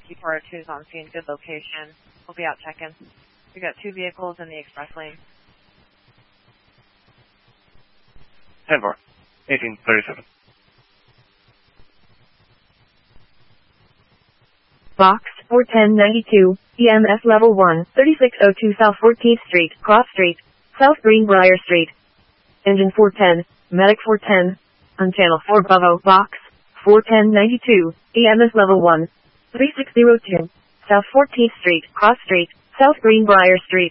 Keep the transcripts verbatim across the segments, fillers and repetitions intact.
Rescue four oh two is on scene. Good location. We'll be out checking. We got two vehicles in the express lane. ten four, eighteen thirty-seven. Box four ten ninety-two, E M S level one, thirty-six oh two South fourteenth Street, Cross Street, South Greenbrier Street. Engine four ten, Medic four ten, on channel four Bravo, Box four ten ninety-two, E M S level one, thirty-six oh two, South fourteenth Street, Cross Street, South Greenbrier Street.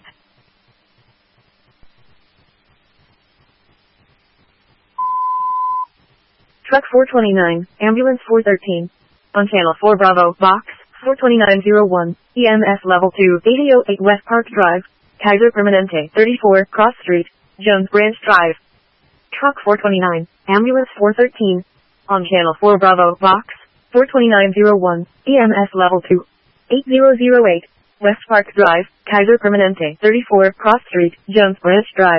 Truck four twenty-nine, Ambulance four thirteen, on channel four Bravo, Box four twenty-nine oh one, E M S level two, eighty oh eight West Park Drive, Kaiser Permanente, thirty-four, Cross Street, Jones Branch Drive. Truck four twenty-nine, Ambulance four thirteen, on channel four Bravo, Box four twenty-nine oh one, E M S level two, eighty oh eight, West Park Drive, Kaiser Permanente, thirty-four, Cross Street, Jones Branch Drive.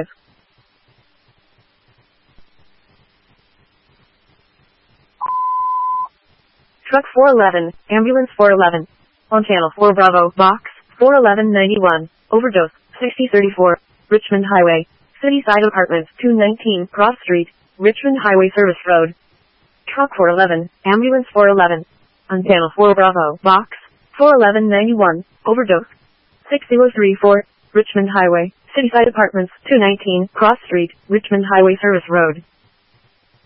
Truck four eleven, Ambulance four eleven, on channel four Bravo, Box four eleven ninety-one, overdose, sixty thirty-four, Richmond Highway, City Side Apartments two nineteen, Cross Street, Richmond Highway Service Road. Truck four eleven, Ambulance four eleven, on channel four Bravo, Box four eleven ninety-one, overdose, sixty thirty-four, Richmond Highway, City Side Apartments two nineteen, Cross Street, Richmond Highway Service Road.